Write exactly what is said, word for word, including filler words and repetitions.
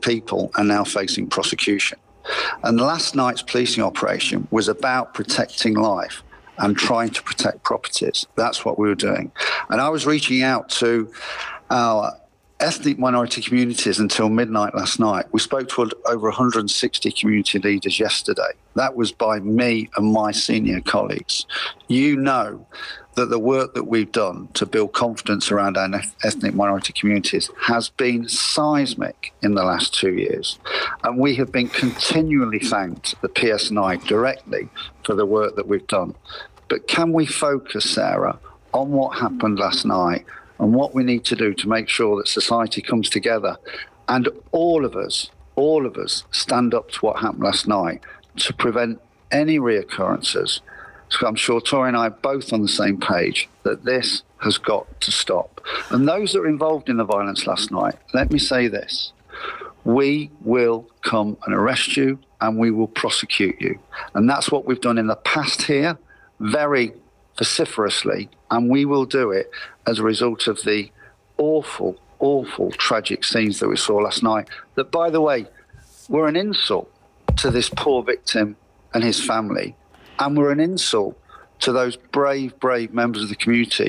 people are now facing prosecution. And last night's policing operation was about protecting life and trying to protect properties. That's what we were doing. And I was reaching out to our ethnic minority communities until midnight last night. We spoke to over one hundred sixty community leaders yesterday. That was by me and my senior colleagues. You know that the work that we've done to build confidence around our ethnic minority communities has been seismic in the last two years. And we have been continually thanked, the P S N I directly, for the work that we've done. But can we focus, Sarah, on what happened last night and what we need to do to make sure that society comes together and all of us, all of us stand up to what happened last night to prevent any reoccurrences. So I'm sure Tori and I are both on the same page that this has got to stop. And those that are involved in the violence last night, let me say this, we will come and arrest you and we will prosecute you. And that's what we've done in the past here, very vociferously, and we will do it as a result of the awful, awful, tragic scenes that we saw last night, that, by the way, were an insult to this poor victim and his family, and were an insult to those brave, brave members of the community